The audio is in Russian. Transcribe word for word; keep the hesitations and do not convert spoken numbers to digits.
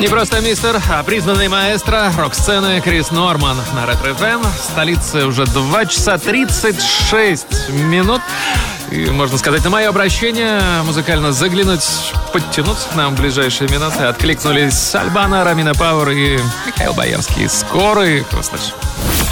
Не просто мистер, а признанный маэстро рок-сцены Крис Норман на Ретро эф эм. В столице уже два часа тридцать шесть минут. И, можно сказать, на мое обращение музыкально заглянуть, подтянуться к нам в ближайшие минуты откликнулись Альбана, Ромина Пауэр и Михаил Боярский. Скоро их услышим.